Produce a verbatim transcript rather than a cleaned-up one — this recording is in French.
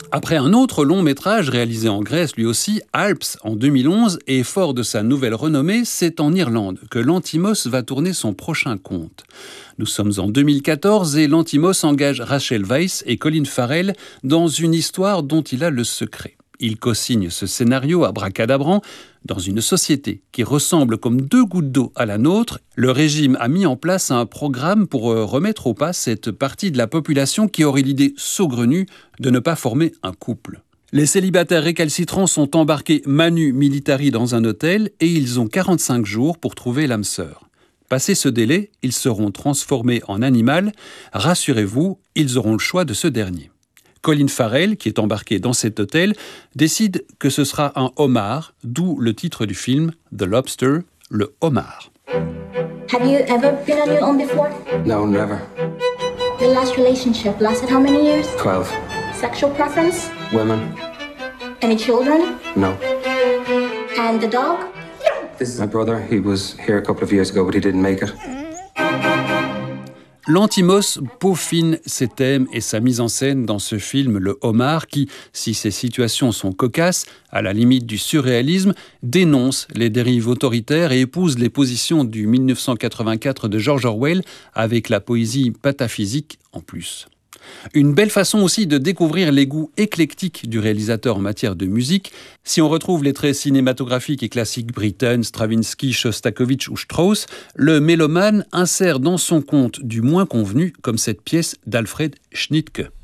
Après un autre long métrage réalisé en Grèce lui aussi, Alps en deux mille onze, et fort de sa nouvelle renommée, c'est en Irlande que Lanthimos va tourner son prochain conte. Nous sommes en deux mille quatorze et Lanthimos engage Rachel Weisz et Colin Farrell dans une histoire dont il a le secret. Il co-signe ce scénario abracadabrant dans une société qui ressemble comme deux gouttes d'eau à la nôtre. Le régime a mis en place un programme pour remettre au pas cette partie de la population qui aurait l'idée saugrenue de ne pas former un couple. Les célibataires récalcitrants sont embarqués manu militari dans un hôtel et ils ont quarante-cinq jours pour trouver l'âme sœur. Passé ce délai, ils seront transformés en animal. Rassurez-vous, ils auront le choix de ce dernier. Colin Farrell, qui est embarqué dans cet hôtel, décide que ce sera un homard, d'où le titre du film The Lobster, le homard. Have you ever been on your own before? No, never. Your last relationship lasted how many years? Twelve. Sexual preference? Women? Any children? No. And the dog? This is my brother. He was here a couple of years ago, but he didn't make it. Lanthimos peaufine ses thèmes et sa mise en scène dans ce film Le Homard qui, si ses situations sont cocasses, à la limite du surréalisme, dénonce les dérives autoritaires et épouse les positions du dix-neuf cent quatre-vingt-quatre de George Orwell avec la poésie pataphysique en plus. Une belle façon aussi de découvrir les goûts éclectiques du réalisateur en matière de musique. Si on retrouve les traits cinématographiques et classiques Britten, Stravinsky, Shostakovich ou Strauss, le mélomane insère dans son conte du moins convenu, comme cette pièce d'Alfred Schnittke.